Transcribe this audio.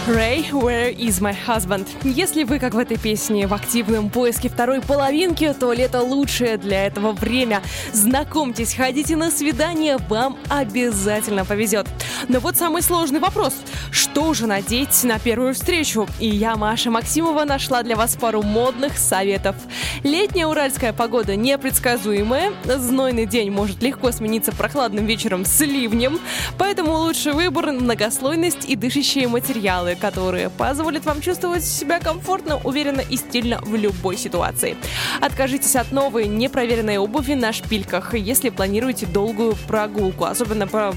Ray, Where is my husband? Если вы, как в этой песне, в активном поиске второй половинки, то лето лучшее для этого время. Знакомьтесь, ходите на свидание, вам обязательно повезет. Но вот самый сложный вопрос. Что же надеть на первую встречу? И я, Маша Максимова, нашла для вас пару модных советов. Летняя уральская погода непредсказуемая. Знойный день может легко смениться прохладным вечером с ливнем. Поэтому лучший выбор – многослойность и дышащие материалы, которые позволят вам чувствовать себя комфортно, уверенно и стильно в любой ситуации. Откажитесь от новой непроверенной обуви на шпильках, если планируете долгую прогулку, особенно по